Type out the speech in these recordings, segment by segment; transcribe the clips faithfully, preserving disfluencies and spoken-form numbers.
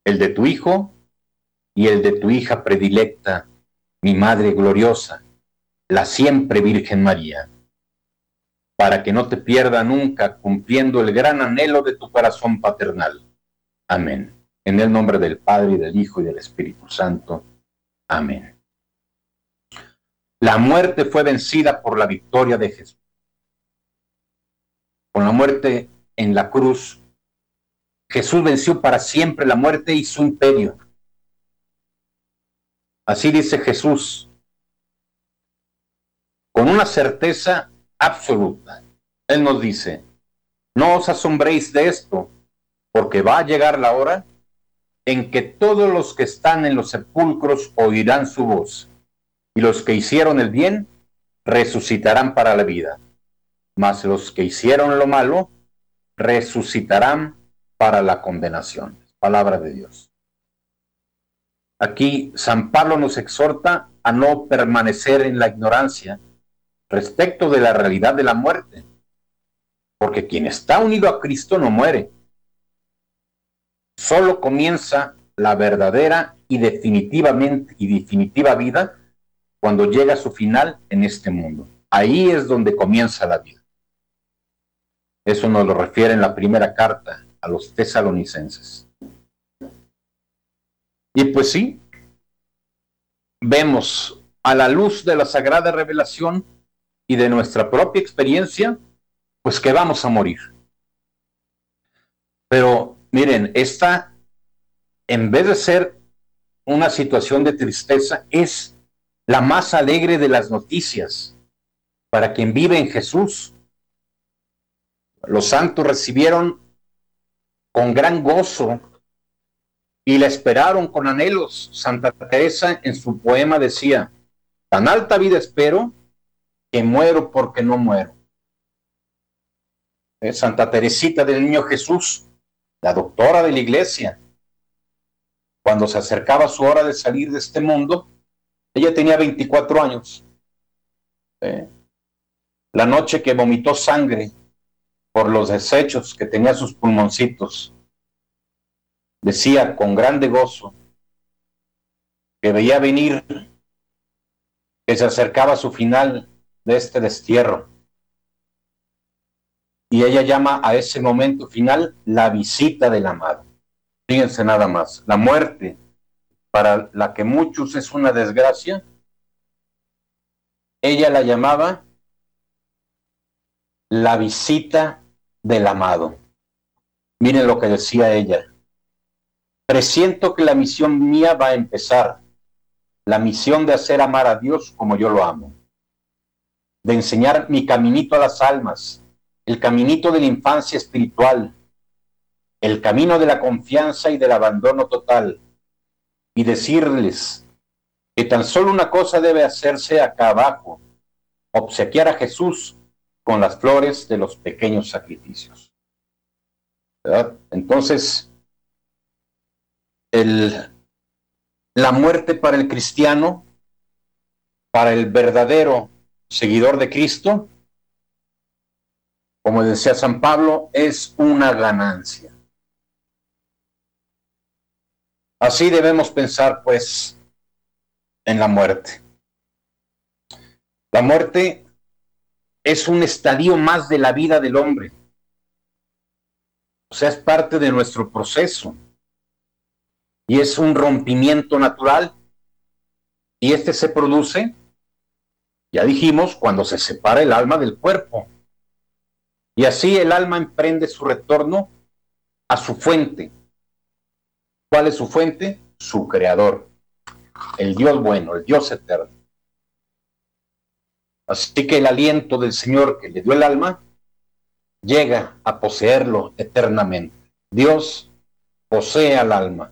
el de tu Hijo y el de tu hija predilecta, mi Madre gloriosa, la siempre Virgen María, para que no te pierda nunca cumpliendo el gran anhelo de tu corazón paternal. Amén. En el nombre del Padre, y del Hijo, y del Espíritu Santo. Amén. La muerte fue vencida por la victoria de Jesús. Con la muerte en la cruz, Jesús venció para siempre la muerte y su imperio. Así dice Jesús, con una certeza absoluta. Él nos dice, no os asombréis de esto, porque va a llegar la hora en que todos los que están en los sepulcros oirán su voz, y los que hicieron el bien resucitarán para la vida, mas los que hicieron lo malo resucitarán para la condenación. Palabra de Dios. Aquí San Pablo nos exhorta a no permanecer en la ignorancia respecto de la realidad de la muerte, porque quien está unido a Cristo no muere. Solo comienza la verdadera y definitivamente y definitiva vida cuando llega a su final en este mundo. Ahí es donde comienza la vida. Eso nos lo refiere en la primera carta a los tesalonicenses. Y pues sí, vemos a la luz de la sagrada revelación y de nuestra propia experiencia, pues que vamos a morir. Pero miren, esta, en vez de ser una situación de tristeza, es la más alegre de las noticias para quien vive en Jesús. Los santos recibieron con gran gozo y la esperaron con anhelos. Santa Teresa en su poema decía, tan alta vida espero que muero porque no muero. ¿Eh? Santa Teresita del Niño Jesús, la doctora de la iglesia, cuando se acercaba su hora de salir de este mundo, ella tenía veinticuatro años. ¿Eh? La noche que vomitó sangre por los desechos que tenía sus pulmoncitos, decía con grande gozo que veía venir que se acercaba a su final de este destierro. Y ella llama a ese momento final la visita del amado. Fíjense nada más, la muerte, para la que muchos es una desgracia, ella la llamaba la visita del amado. Miren lo que decía ella. Presiento que la misión mía va a empezar, la misión de hacer amar a Dios como yo lo amo, de enseñar mi caminito a las almas, el caminito de la infancia espiritual, el camino de la confianza y del abandono total, y decirles que tan solo una cosa debe hacerse acá abajo, obsequiar a Jesús con las flores de los pequeños sacrificios. ¿Verdad? Entonces, el, la muerte para el cristiano, para el verdadero seguidor de Cristo, como decía San Pablo, es una ganancia. Así debemos pensar, pues, en la muerte. La muerte es un estadio más de la vida del hombre. O sea, es parte de nuestro proceso. Y es un rompimiento natural. Y este se produce, ya dijimos, cuando se separa el alma del cuerpo. Y así el alma emprende su retorno a su fuente. ¿Cuál es su fuente? Su creador, el Dios bueno, el Dios eterno. Así que el aliento del Señor que le dio el alma llega a poseerlo eternamente. Dios posee al alma.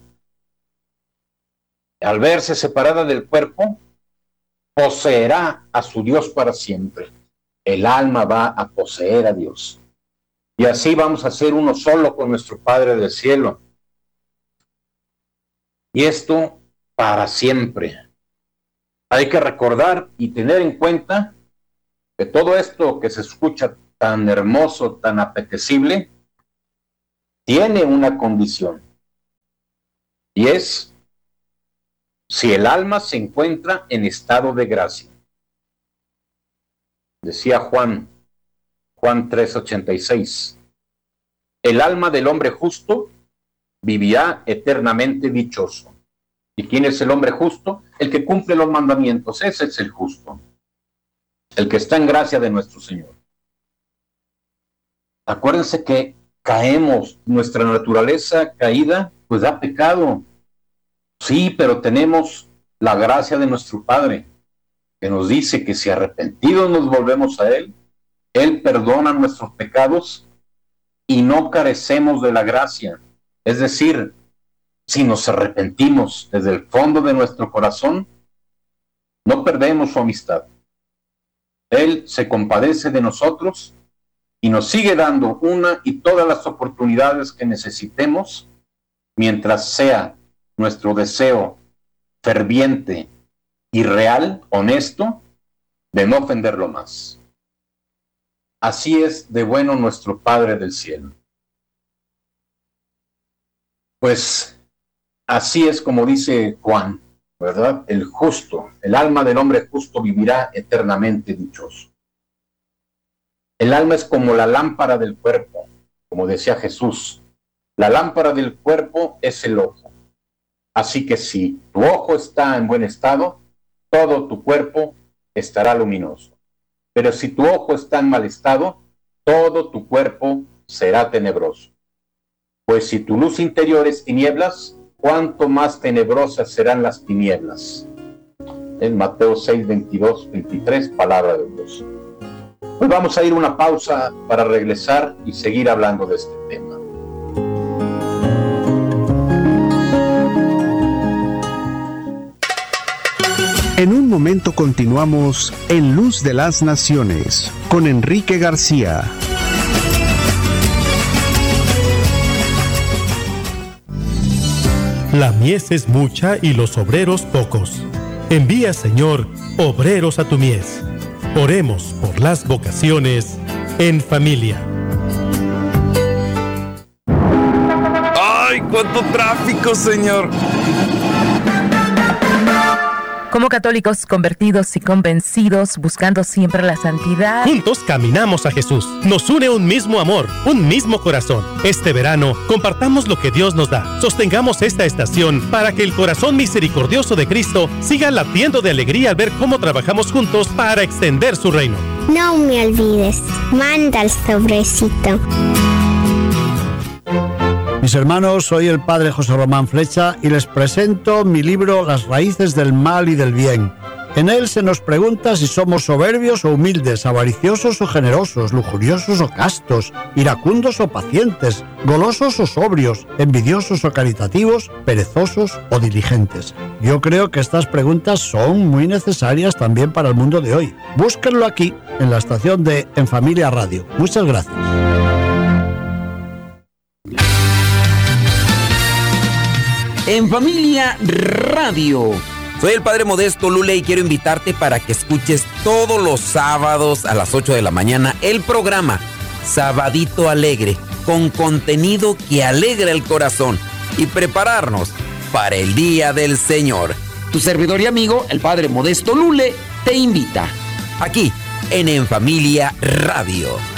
Al verse separada del cuerpo, poseerá a su Dios para siempre. El alma va a poseer a Dios. Y así vamos a ser uno solo con nuestro Padre del cielo. Y esto para siempre. Hay que recordar y tener en cuenta que todo esto que se escucha tan hermoso, tan apetecible, tiene una condición. y es si el alma se encuentra en estado de gracia. Decía Juan, Juan tres ochenta y seis, el alma del hombre justo vivirá eternamente dichoso. ¿Y quién es el hombre justo? El que cumple los mandamientos, ese es el justo, el que está en gracia de nuestro Señor. Acuérdense que caemos, nuestra naturaleza caída, pues da pecado. Sí, pero tenemos la gracia de nuestro Padre, que nos dice que si arrepentidos nos volvemos a Él, Él perdona nuestros pecados y no carecemos de la gracia. Es decir, si nos arrepentimos desde el fondo de nuestro corazón, no perdemos su amistad. Él se compadece de nosotros y nos sigue dando una y todas las oportunidades que necesitemos, mientras sea nuestro deseo ferviente y real, honesto, de no ofenderlo más. Así es de bueno nuestro Padre del cielo. Pues así es como dice Juan, ¿verdad? El justo, el alma del hombre justo vivirá eternamente dichoso. El alma es como la lámpara del cuerpo, como decía Jesús. La lámpara del cuerpo es el ojo. Así que si tu ojo está en buen estado, todo tu cuerpo estará luminoso. Pero si tu ojo está en mal estado, todo tu cuerpo será tenebroso. Pues si tu luz interior es tinieblas, cuánto más tenebrosas serán las tinieblas. En Mateo seis, veintidós, veintitrés, palabra de Dios. Pues vamos a ir a una pausa para regresar y seguir hablando de este tema. En un momento continuamos en Luz de las Naciones con Enrique García. La mies es mucha y los obreros pocos. Envía, Señor, obreros a tu mies. Oremos por las vocaciones en familia. ¡Ay, cuánto tráfico, Señor! Como católicos convertidos y convencidos, buscando siempre la santidad. Juntos caminamos a Jesús. Nos une un mismo amor, un mismo corazón. Este verano, compartamos lo que Dios nos da. Sostengamos esta estación para que el corazón misericordioso de Cristo siga latiendo de alegría al ver cómo trabajamos juntos para extender su reino. No me olvides, manda el sobrecito. Mis hermanos, soy el padre José Román Flecha y les presento mi libro Las raíces del mal y del bien. En él se nos pregunta si somos soberbios o humildes, avariciosos o generosos, lujuriosos o castos, iracundos o pacientes, golosos o sobrios, envidiosos o caritativos, perezosos o diligentes. Yo creo que estas preguntas son muy necesarias también para el mundo de hoy. Búsquenlo aquí, en la estación de En Familia Radio. Muchas gracias. En Familia Radio. Soy el Padre Modesto Lule y quiero invitarte para que escuches todos los sábados a las ocho de la mañana el programa Sabadito Alegre, con contenido que alegra el corazón y prepararnos para el Día del Señor. Tu servidor y amigo, el Padre Modesto Lule, te invita aquí en En Familia Radio.